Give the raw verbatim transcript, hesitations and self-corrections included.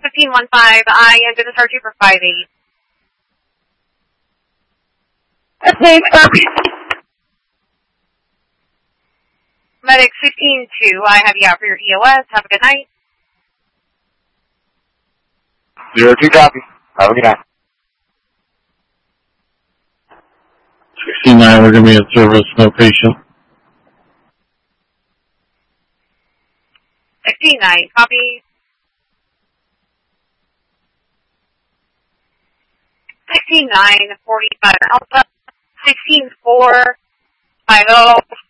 fifteen one five, I am going to start you for five eight. Okay, copy. Medic fifteen two, I have you out for your E O S. Have a good night. Zero two copy. Have a good night. sixty-nine, we're going to be in service, no patient. sixteen nine, copy. sixteen nine, forty-five Alpha. sixteen four, five oh.